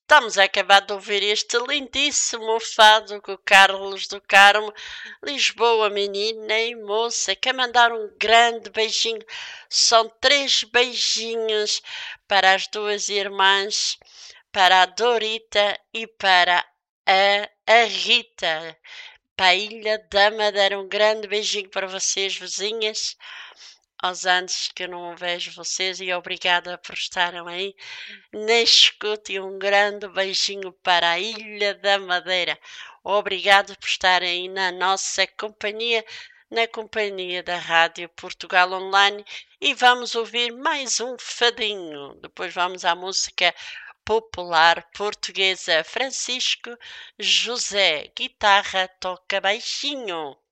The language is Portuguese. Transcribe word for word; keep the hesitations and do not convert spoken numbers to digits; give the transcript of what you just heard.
Estamos a acabar de ouvir este lindíssimo fado com o Carlos do Carmo, Lisboa, menina e moça. Quer mandar um grande beijinho? São três beijinhos para as duas irmãs, para a Dorita e para a, a Rita. Para a Ilha da Madeira, um grande beijinho para vocês, vizinhas. Aos anos que eu não vejo vocês e obrigada por estarem aí na escuta e um grande beijinho para a Ilha da Madeira. Obrigado por estarem aí na nossa companhia, na companhia da Rádio Portugal Online, e vamos ouvir mais um fadinho. Depois vamos à música popular portuguesa. Francisco José, guitarra, toca baixinho.